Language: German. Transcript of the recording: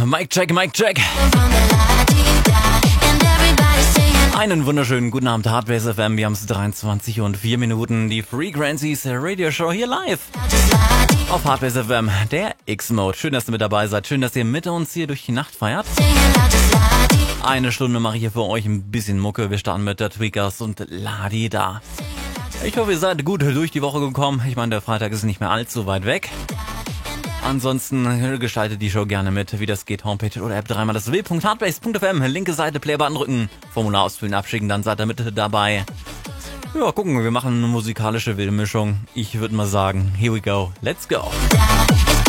Mic check, Mic check. Einen wunderschönen guten Abend, Hardbase FM. Wir haben es 23 und 4 Minuten. Die Frequencies Radio Show hier live auf Hardbase FM, der X-Mode. Schön, dass ihr mit dabei seid. Schön, dass ihr mit uns hier durch die Nacht feiert. Eine Stunde mache ich hier für euch ein bisschen Mucke. Wir starten mit der Tweakers und Ladi da. Ich hoffe, ihr seid gut durch die Woche gekommen. Ich meine, der Freitag ist nicht mehr allzu weit weg. Ansonsten gestaltet die Show gerne mit, wie das geht. Homepage oder App, dreimal das w.hardbase.fm, linke Seite, Playbutton drücken, Formular ausfüllen, abschicken, dann seid ihr mit dabei. Ja, gucken, wir machen eine musikalische Wildmischung. Ich würde mal sagen, here we go, let's go.